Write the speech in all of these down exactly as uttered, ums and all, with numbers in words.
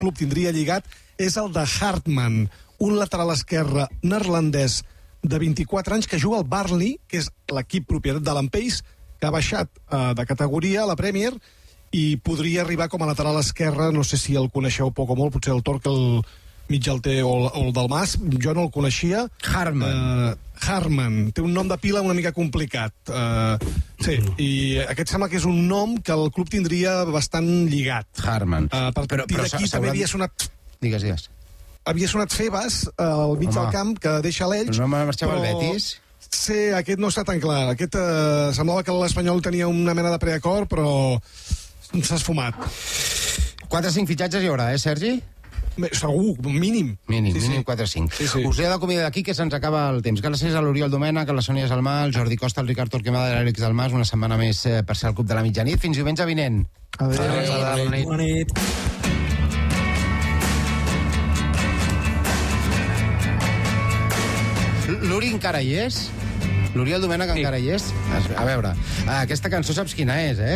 club tindria lligat és el de Hartman, un lateral esquerre neerlandès de vint-i-quatre anys que juga al Burnley, que és l'equip propietat de l'Ampeix, que ha baixat eh, de categoria a la Premier i podria arribar com a lateral esquerre, no sé si el coneixeu poc o molt, potser el Torkel mig el té o el, o el del Mas, jo no el coneixia. Hartman. Uh, Hartman, té un nom de pila una mica complicat. Uh, sí, i aquest sembla que és un nom que el club tindria bastant lligat. Hartman. Uh, per però, però d'aquí també havia sonat... Digues, digues. Havia sonat Febas uh, al mig Home. del camp, que deixa l'Elx. Però no marxava al Betis? Sí, aquest no està tan clar. Aquest uh, semblava que l'Espanyol tenia una mena de preacord, però s'ha esfumat. quatre o cinc fitxatges hi haurà, eh, Sergi? Segur, mínim. Mínim, sí, mínim sí. quatre o cinc. Sí, sí. Us he d'acomiadar d'aquí que se'ns acaba el temps. Gràcies a l'Oriol Domènech, a la Sònia Salmà, al Jordi Costa, al Ricard Torquemada i a l'Àlex Dalmas, una setmana més eh, per ser al Club de la Mitjanit. Fins diumenge vinent. Adéu. Adéu. Adéu. Adéu. Bona nit. L'Uri encara hi és? L'Oriol Domènech encara hi és? A veure, aquesta cançó saps quina és, eh?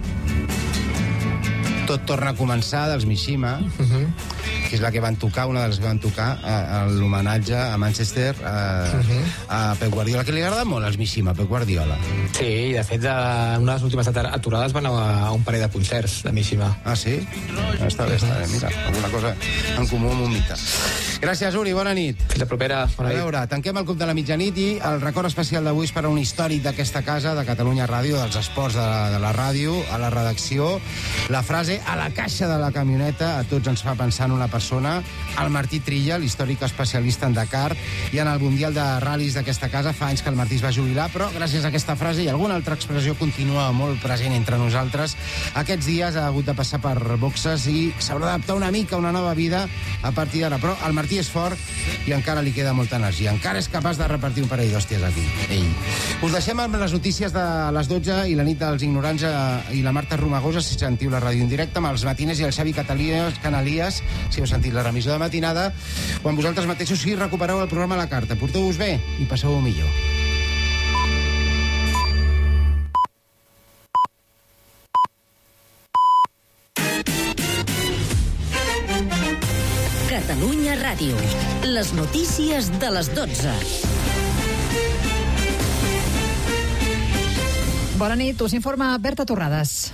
Tot torna a començar, dels Mishima, uh-huh. que és la que van tocar, una de les que van tocar a, a l'homenatge a Manchester a, uh-huh. a Pep Guardiola, que li agrada molt als Mishima, Pep Guardiola. Sí, i de fet, en una de les últimes aturades van anar a un parell de concerts de Mishima. Ah, sí? Està bé, està bé, mira, alguna cosa en comú amb un mite. Gràcies, Uri, bona nit. Fins la propera. A veure, tanquem el Club de la Mitjanit i el record especial d'avui és per a un històric d'aquesta casa, de Catalunya Ràdio, dels esports de la, de la ràdio, a la redacció. La frase "a la caixa de la camioneta" a tots ens fa pensar en una persona, el Martí Trilla, l'històric especialista en Dakar, i en el Mundial de Ral·lis d'aquesta casa. Fa anys que el Martí es va jubilar, però gràcies a aquesta frase i alguna altra expressió continua molt present entre nosaltres. Aquests dies ha hagut de passar per boxes i s'haurà d'adaptar una mica a una nova vida a partir d'ara. Però el Martí és fort i encara li queda molta energia. Encara és capaç de repartir un parell d'hòsties aquí, ell. Us deixem amb les notícies de les dotze i la nit dels ignorants i la Marta Romagosa, si sentiu la ràdio en directe, amb els matiners i el Xavi Catalies, Canalies, si heu sentit la remissió de matinada, o amb vosaltres mateixos si recupereu el programa a la carta. Porteu-vos bé i passeu-ho millor. Catalunya Ràdio. Les notícies de les dotze. Bona nit, us informa Berta Torrades.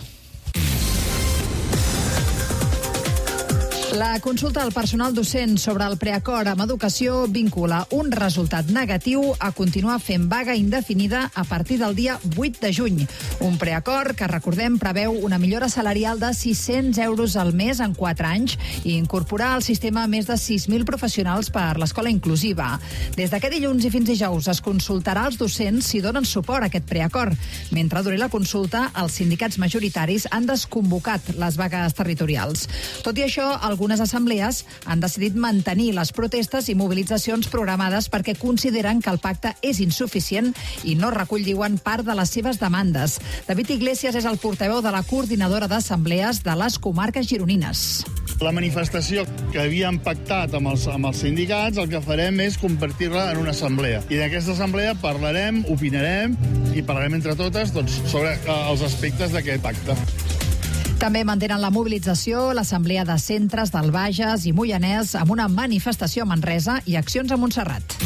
La consulta al personal docent sobre el preacord amb educació vincula un resultat negatiu a continuar fent vaga indefinida a partir del dia vuit de juny. Un preacord que, recordem, preveu una millora salarial de sis-cents euros al mes en quatre anys i incorporar al sistema més de sis mil professionals per l'escola inclusiva. Des d'aquest dilluns i fins dijous es consultarà als docents si donen suport a aquest preacord. Mentre duri la consulta, els sindicats majoritaris han desconvocat les vagues territorials. Tot i això, alguns Algunes assemblees han decidit mantenir les protestes i mobilitzacions programades perquè consideren que el pacte és insuficient i no recull, diuen, part de les seves demandes. David Iglesias és el portaveu de la coordinadora d'assemblees de les comarques gironines. La manifestació que havíem pactat amb els, amb els sindicats, el que farem és convertir-la en una assemblea. I d'aquesta assemblea parlarem, opinarem i parlarem entre totes doncs, sobre eh, els aspectes d'aquest pacte. També mantenen la mobilització l'Assemblea de Centres del Bages i Moianès amb una manifestació a Manresa i accions a Montserrat.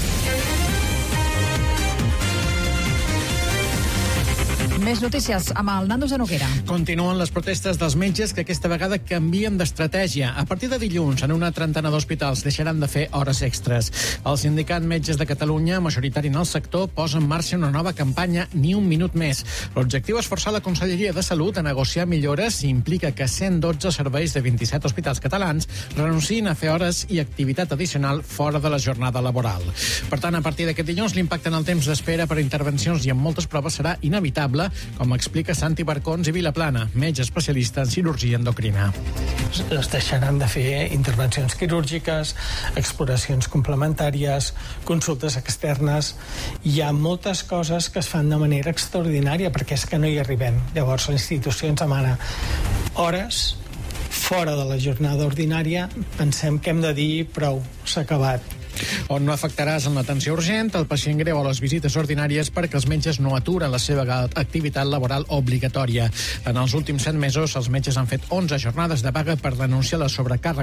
Més notícies amb el Nando Zanoguera. Continuen les protestes dels metges que aquesta vegada canvien d'estratègia. A partir de dilluns, en una trentena d'hospitals deixaran de fer hores extres. El Sindicat Metges de Catalunya, majoritari en el sector, posa en marxa una nova campanya Ni un minut més. L'objectiu és forçar la Conselleria de Salut a negociar millores i implica que cent dotze serveis de vint-i-set hospitals catalans renunciïn a fer hores i activitat addicional fora de la jornada laboral. Per tant, a partir d'aquest dilluns, l'impacte en el temps d'espera per intervencions i en moltes proves serà inevitable, com explica Santi Barcons i Vilaplana, metge especialista en cirurgia endocrina. Es deixaran de fer intervencions quirúrgiques, exploracions complementàries, consultes externes. Hi ha moltes coses que es fan de manera extraordinària perquè és que no hi arribem. Llavors la institució ens demana hores fora de la jornada ordinària. Pensem que hem de dir prou, s'ha acabat. On no afectaràs en l'atenció urgent, el pacient greu o les visites ordinàries perquè els metges no aturen la seva activitat laboral obligatòria. En els últims set mesos, els metges han fet onze jornades de vaga per denunciar la sobrecàrrega